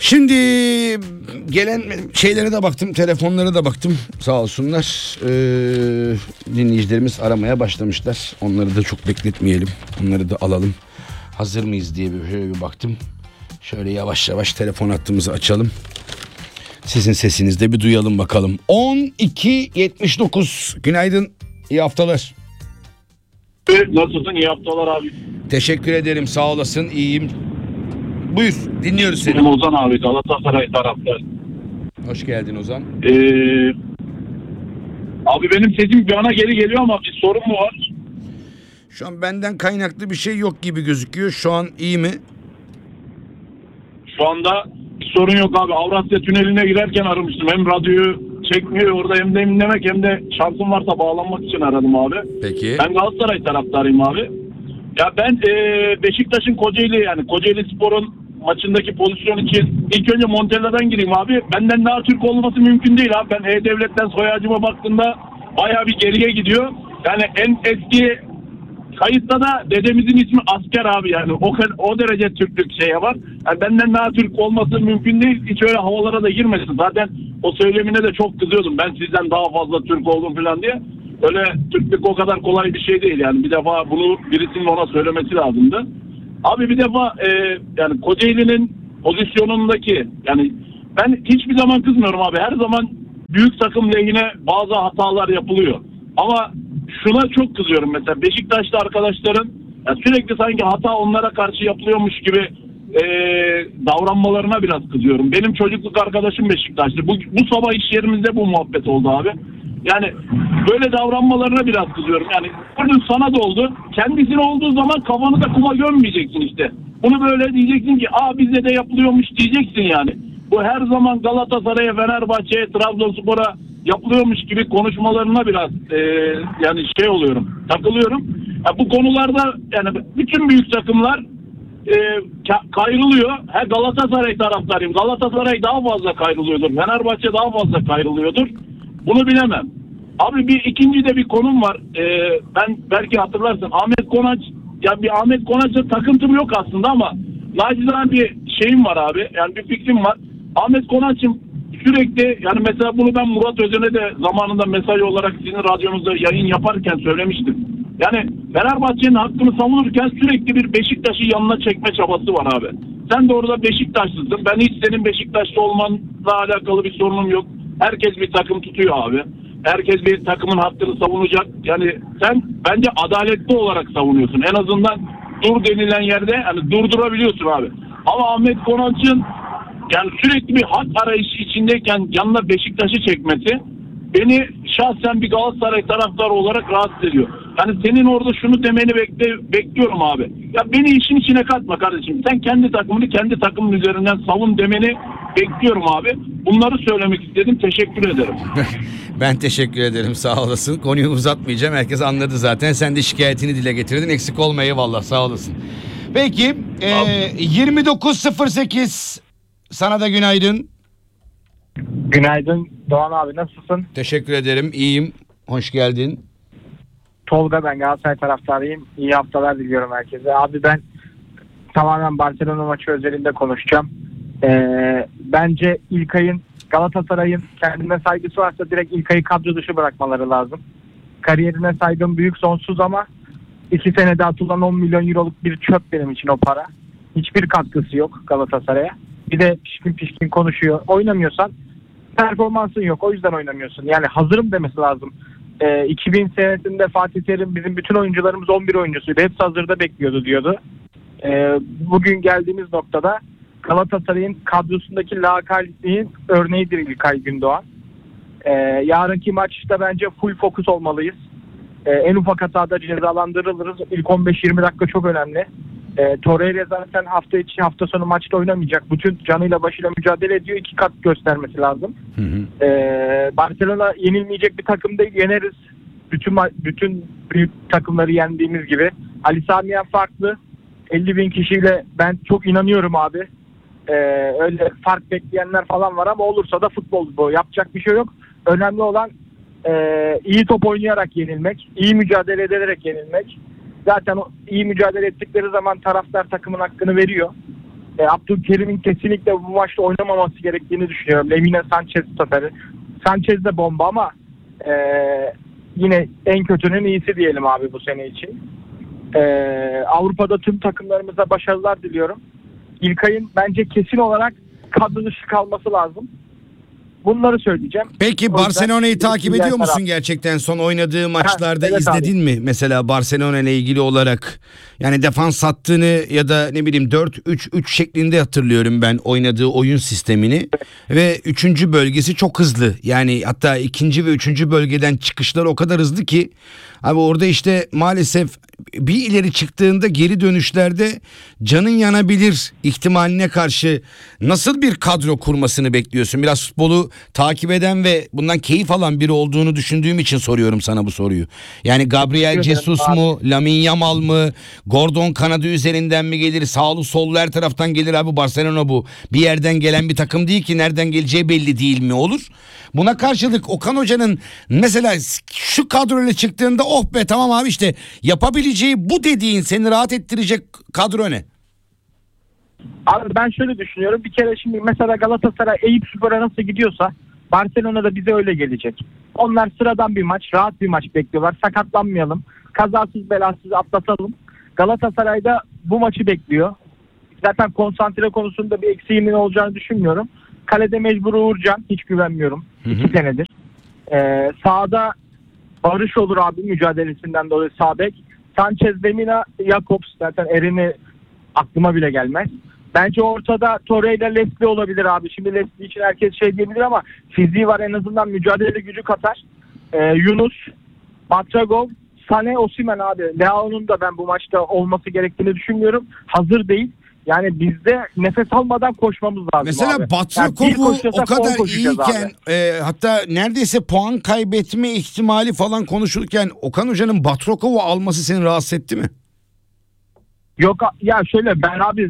Şimdi gelen şeylere de baktım, telefonlara da baktım. Sağ olsunlar. Dinleyicilerimiz aramaya başlamışlar. Onları da çok bekletmeyelim. Onları da alalım. Hazır mıyız diye şöyle bir baktım. Şöyle yavaş yavaş telefon hattımızı açalım. Sizin sesinizi de bir duyalım bakalım. 12.79. Günaydın. İyi haftalar. Nasılsın? İyi haftalar abi. Teşekkür ederim. Sağ olasın. İyiyim. Buyur. Dinliyoruz seni. Benim Ozan abi. Galatasaray taraftarı. Hoş geldin Ozan. Abi benim sesim bir ana geri geliyor ama bir sorun mu var? Şu an benden kaynaklı bir şey yok gibi gözüküyor. Şu an iyi mi? Şu anda bir sorun yok abi. Avrasya Tüneli'ne girerken aramıştım. Hem radyoyu çekmiyor orada hem de dinlemek hem de şansım varsa bağlanmak için aradım abi. Peki. Ben Galatasaray taraftarıyım abi. Ya ben Beşiktaş'ın Kocaeli Spor'un maçındaki pozisyon için ilk önce Montella'dan gireyim abi. Benden daha Türk olması mümkün değil abi. Ben E-Devlet'ten soy ağacıma baktığımda bayağı bir geriye gidiyor. Yani en eski kayıtta da dedemizin ismi Asker abi yani. O derece Türklük şeye var. Yani benden daha Türk olması mümkün değil. Hiç öyle havalara da girmesin. Zaten o söylemine de çok kızıyordum. Ben sizden daha fazla Türk oldum falan diye. Öyle Türklük o kadar kolay bir şey değil yani. Bir defa bunu birisinin ona söylemesi lazımdı. Abi bir defa yani Kocaeli'nin pozisyonundaki yani ben hiçbir zaman kızmıyorum abi. Her zaman büyük takım lehine bazı hatalar yapılıyor. Ama şuna çok kızıyorum mesela Beşiktaşlı arkadaşların yani sürekli sanki hata onlara karşı yapılıyormuş gibi davranmalarına biraz kızıyorum. Benim çocukluk arkadaşım Beşiktaşlı. Bu sabah iş yerimizde bu muhabbet oldu abi. Yani böyle davranmalarına biraz kızıyorum. Yani bugün sana da oldu. Kendisine olduğu zaman kafanı da kuma gömmeyeceksin işte. Bunu böyle diyeceksin ki bizde de yapılıyormuş diyeceksin yani. Bu her zaman Galatasaray'a, Fenerbahçe'ye, Trabzonspor'a yapılıyormuş gibi konuşmalarına biraz yani şey oluyorum. Takılıyorum. Ya bu konularda yani bütün büyük takımlar kayrılıyor. Galatasaray taraftarıyım. Galatasaray daha fazla kayrılıyordur. Fenerbahçe daha fazla kayrılıyordur. Bunu bilemem. Abi ikinci de bir konum var. Ben belki hatırlarsın. Ahmet Konaç bir Ahmet Konaç'la takıntım yok aslında ama nacizane bir şeyim var abi. Yani bir fikrim var. Ahmet Konaç'ın sürekli yani mesela bunu ben Murat Özen'e de zamanında mesaj olarak sizin radyonuzda yayın yaparken söylemiştim. Yani Fenerbahçe'nin hakkını savunurken sürekli bir Beşiktaş'ı yanına çekme çabası var abi. Sen de orada Beşiktaşlısın. Ben hiç senin Beşiktaşlı olmanla alakalı bir sorunum yok. Herkes bir takım tutuyor abi. Herkes bir takımın hakkını savunacak. Yani sen bence adaletli olarak savunuyorsun. En azından dur denilen yerde yani durdurabiliyorsun abi. Ama Ahmet Konaç'ın yani sürekli bir hak arayışı içindeyken yanına Beşiktaş'ı çekmesi beni şahsen bir Galatasaray taraftarı olarak rahatsız ediyor. Yani senin orada şunu demeni bekliyorum abi. Ya beni işin içine katma kardeşim. Sen kendi takımını kendi takımın üzerinden savun demeni bekliyorum abi. Bunları söylemek istedim. Teşekkür ederim. Ben teşekkür ederim. Sağ olasın. Konuyu uzatmayacağım. Herkes anladı zaten. Sen de şikayetini dile getirdin. Eksik olma, eyvallah. Sağ olasın. Peki 29.08 sana da günaydın. Günaydın Doğan abi, nasılsın? Teşekkür ederim. İyiyim. Hoş geldin. Tolga, ben Galatasaray taraftarıyım. İyi haftalar diliyorum herkese. Abi ben tamamen Barcelona maçı özelinde konuşacağım. Bence İlkay'ın, Galatasaray'ın kendine saygısı varsa direkt İlkay'ı kadro dışı bırakmaları lazım. Kariyerine saygım büyük, sonsuz ama 2 senede atılan 10 milyon euroluk bir çöp benim için o para. Hiçbir katkısı yok Galatasaray'a. Bir de pişkin konuşuyor. Oynamıyorsan performansın yok. O yüzden oynamıyorsun. Yani hazırım demesi lazım. 2000 senesinde Fatih Terim bizim bütün oyuncularımız 11 oyuncusuydu. Hepsi hazırda bekliyordu diyordu. Bugün geldiğimiz noktada Galatasaray'ın kadrosundaki lakaytliğin örneğidir İlkay Gündoğan. Yarınki maçta bence full fokus olmalıyız. En ufak hatada cezalandırılırız. İlk 15-20 dakika çok önemli. Torreira zaten hafta içi hafta sonu maçta oynamayacak. Bütün canıyla başıyla mücadele ediyor. 2 kat göstermesi lazım. Barcelona yenilmeyecek bir takım değil. Yeneriz. Bütün büyük takımları yendiğimiz gibi. Ali Sami Yen farklı. 50.000 kişiyle ben çok inanıyorum abi. Öyle fark bekleyenler falan var ama olursa da futbol bu. Yapacak bir şey yok. Önemli olan iyi top oynayarak yenilmek. İyi mücadele ederek yenilmek. Zaten o iyi mücadele ettikleri zaman taraftar takımın hakkını veriyor. Abdülkerim'in kesinlikle bu maçta oynamaması gerektiğini düşünüyorum. Lemina Sanchez stoperi. Sanchez de bomba ama yine en kötünün iyisi diyelim abi bu sene için. Avrupa'da tüm takımlarımıza başarılar diliyorum. İlkay'ın bence kesin olarak kadro dışı kalması lazım. Bunları söyleyeceğim. Peki Barcelona'yı takip ediyor musun gerçekten? Son oynadığı maçlarda evet izledin mi? Mesela Barcelona ile ilgili olarak. Yani defans hattını ya da ne bileyim 4-3-3 şeklinde hatırlıyorum ben oynadığı oyun sistemini. Ve 3. bölgesi çok hızlı. Yani hatta 2. ve 3. bölgeden çıkışlar o kadar hızlı ki abi orada işte maalesef bir ileri çıktığında geri dönüşlerde canın yanabilir ihtimaline karşı nasıl bir kadro kurmasını bekliyorsun? Biraz futbolu takip eden ve bundan keyif alan biri olduğunu düşündüğüm için soruyorum sana bu soruyu. Yani Gabriel Jesus mu, Lamine Yamal mı, Gordon kanadı üzerinden mi gelir, sağlı sollu her taraftan gelir abi Barcelona bu. Bir yerden gelen bir takım değil ki nereden geleceği belli değil mi olur? Buna karşılık Okan Hoca'nın mesela şu kadroyla çıktığında oh be tamam abi işte yapabileceği bu dediğin seni rahat ettirecek kadro ne? Abi ben şöyle düşünüyorum. Bir kere şimdi mesela Galatasaray Eyüpspor'a nasıl gidiyorsa Barcelona'da bize öyle gelecek. Onlar sıradan bir maç, rahat bir maç bekliyorlar. Sakatlanmayalım. Kazasız belasız atlatalım. Galatasaray'da bu maçı bekliyor. Zaten konsantre konusunda bir eksiğimin olacağını düşünmüyorum. Kalede mecbur Uğurcan. Hiç güvenmiyorum. 2 senedir. Sağda Barış olur abi mücadelesinden dolayı sağ bek. Sanchez, Lemina, Jakobs zaten Eren'i aklıma bile gelmez. Bence ortada Torreira, Leslie olabilir abi. Şimdi Leslie için herkes şey diyebilir ama fiziği var en azından mücadele gücü katar. Yunus, Matragov, Sané, Osimhen abi. Leao'nun da ben bu maçta olması gerektiğini düşünmüyorum. Hazır değil. Yani bizde nefes almadan koşmamız lazım. Mesela abi. Batrakov'u o kadar iyiyken hatta neredeyse puan kaybetme ihtimali falan konuşulurken Okan Hoca'nın Batrakov'u alması seni rahatsız etti mi? Yok ya şöyle ben abi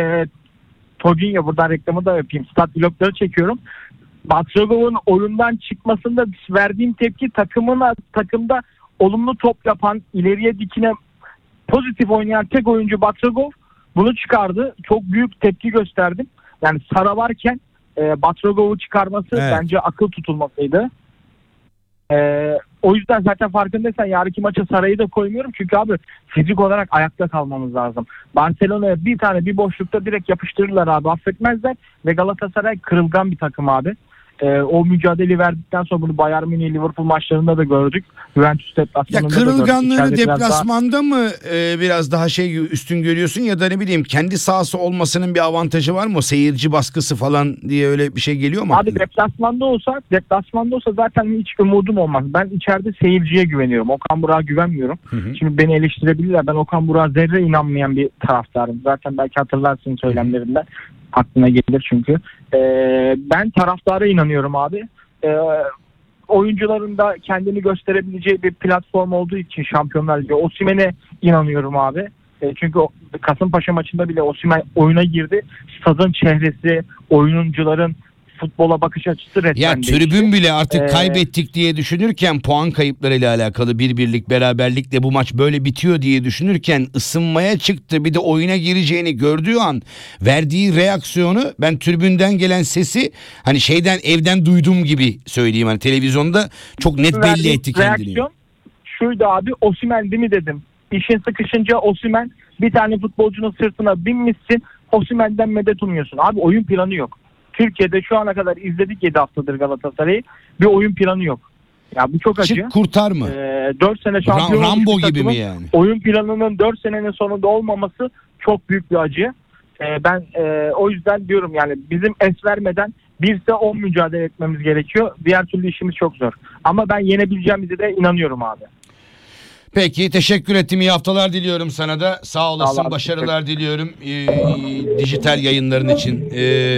Toginya buradan reklamı da yapayım. Stat blokları çekiyorum. Batrakov'un oyundan çıkmasında verdiğim tepki takımda olumlu top yapan, ileriye dikine pozitif oynayan tek oyuncu Batrakov. Bunu çıkardı. Çok büyük tepki gösterdim. Yani Sara varken Batrakov'u çıkarması bence akıl tutulmasıydı. O yüzden zaten farkındaysan yarınki maça Sara'yı da koymuyorum. Çünkü abi fizik olarak ayakta kalmamız lazım. Barcelona'ya bir boşlukta direkt yapıştırırlar abi. Affetmezler. Ve Galatasaray kırılgan bir takım abi. O mücadeleyi verdikten sonra bunu Bayern Münih, Liverpool maçlarında da gördük. Juventus deplasmanında ya kırılganlığı da gördük. deplasmanda mı biraz daha üstün görüyorsun ya da ne bileyim kendi sahası olmasının bir avantajı var mı? O seyirci baskısı falan diye öyle bir şey geliyor mu? Abi deplasmanda olsa zaten hiç umudum olmaz. Ben içeride seyirciye güveniyorum. Okan Burak'a güvenmiyorum. Şimdi beni eleştirebilirler. Ben Okan Burak'a zerre inanmayan bir taraftarım. Zaten belki hatırlarsın söylemlerinden. Aklına gelir çünkü. Ben taraftara inanıyorum abi. Oyuncuların da kendini gösterebileceği bir platform olduğu için Şampiyonlar Ligi. Osimhen'e inanıyorum abi. Çünkü Kasımpaşa maçında bile Osimhen oyuna girdi. Stadın çehresi, oyuncuların futbola bakış açısı resmen ya tribün bile artık kaybettik diye düşünürken puan kayıplarıyla alakalı bir birlik beraberlikle bu maç böyle bitiyor diye düşünürken ısınmaya çıktı. Bir de oyuna gireceğini gördüğü an verdiği reaksiyonu ben tribünden gelen sesi hani evden duyduğum gibi söyleyeyim. Hani televizyonda çok net belli etti kendini. Reaksiyon şuydu abi, Osimhen değil mi dedim. İşin sıkışınca Osimhen, bir tane futbolcunun sırtına binmişsin, Osimhen'den medet umuyorsun. Abi oyun planı yok. Türkiye'de şu ana kadar izledik 7 haftadır Galatasaray'ı. Bir oyun planı yok. Ya bu çok acı. Çık kurtar mı? 4 sene şampiyon Rambo olmuş bir gibi takımın mi yani? oyun planının 4 senenin sonunda olmaması çok büyük bir acı. Ben o yüzden diyorum yani bizim es vermeden 1-10 mücadele etmemiz gerekiyor. Diğer türlü işimiz çok zor. Ama ben yenebileceğimize de inanıyorum abi. Peki teşekkür ettim. İyi haftalar diliyorum sana da. Sağ olasın. Allah başarılar diliyorum. Dijital yayınların için.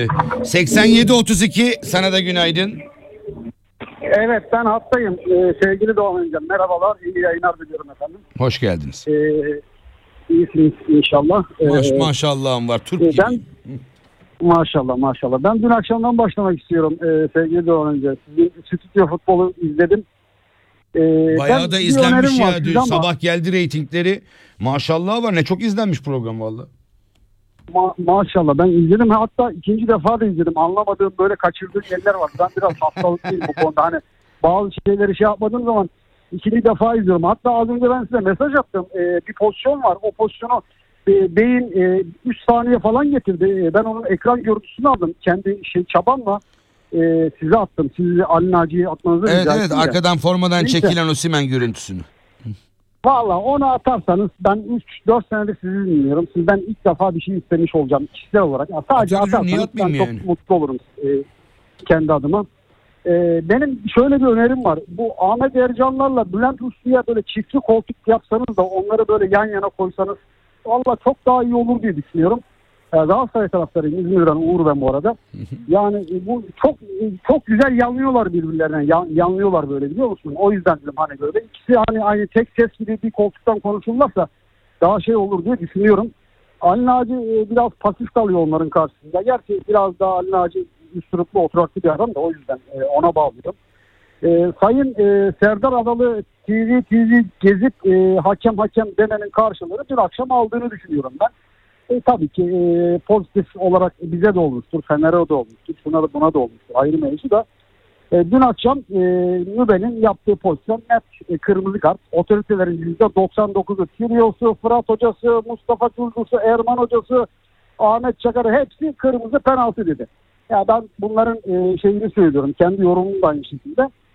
8732 sana da günaydın. Evet ben hattayım. Sevgili Doğan Hocam merhabalar. İyi yayınlar diliyorum efendim. Hoş geldiniz. İyisiniz inşallah. Maşallahım var. Türk gibi. Ben maşallah. Ben dün akşamdan başlamak istiyorum sevgili Doğan Hocam. Sizin stüdyo futbolu izledim. Bayağı da izlenmiş ya. Dün sabah geldi reytingleri. Maşallah var. Ne çok izlenmiş program valla. Maşallah ben izledim. Hatta ikinci defa da izledim. Anlamadığım böyle kaçırdığım yerler var. Ben biraz hastalıklıyım bu konuda. Hani bazı şeyleri şey yapmadığım zaman ikinci defa izliyorum. Hatta az önce ben size mesaj attım. Bir pozisyon var. O pozisyonu beyin 3 saniye falan getirdi. Ben onun ekran görüntüsünü aldım. Kendi çabamla size attım. Sizi Ali Naci'ye atmanızı Evet rica evet, ettim de. arkadan formadan Neyse. çekilen Osimhen görüntüsünü. Valla onu atarsanız ben 3-4 senedir sizi dinliyorum. Sizden ilk defa bir şey istemiş olacağım kişisel olarak. Ya sadece Atıyorum, niye atarsanız ben atmayayım çok yani? mutlu olurum kendi adıma. Benim şöyle bir önerim var. Bu Ahmet Ercanlarla Bülent Uslu'ya böyle çiftli koltuk yapsanız da onları böyle yan yana koysanız valla çok daha iyi olur diye düşünüyorum. Galatasaray taraftarıyım. İzmir'den Uğur ben bu arada. Yani bu çok güzel yanlıyorlar birbirlerine. Yanlıyorlar böyle, biliyor musun? O yüzden dedim hani böyle. İkisi hani aynı tek ses gibi bir koltuktan konuşurlarsa daha şey olur diye düşünüyorum. Ali Naci biraz pasif kalıyor onların karşısında. Gerçi biraz daha Ali Naci üstürüplü oturaklı bir adam da o yüzden ona bağlıyorum. Sayın Serdar Adalı TV gezip hakem demenin karşılığını dün akşam aldığını düşünüyorum ben. Tabii ki pozitif olarak bize de olmuştur, Fener'e de olmuştur, buna da olmuştur. Ayrı mevzu da. Dün akşam Nübel'in yaptığı pozisyon net kırmızı kart. Otoritelerin %99'u, Kyrgios'u, Fırat Hocası, Mustafa Çulcusu, Erman Hocası, Ahmet Çakar'ı hepsi kırmızı penaltı dedi. Ya ben bunların şeyini söylüyorum, kendi yorumum da aynı şekilde.